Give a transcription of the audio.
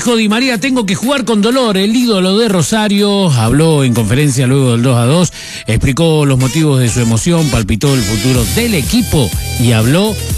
Dijo Di María, tengo que jugar con dolor. El ídolo de Rosario habló en conferencia luego del 2-2, explicó los motivos de su emoción, palpitó el futuro del equipo y habló